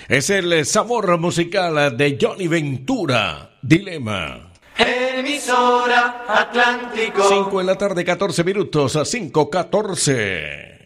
Es el sabor musical de Johnny Ventura, Dilema. Emisora Atlántico. 5 de la tarde, 14 minutos, a 5:14.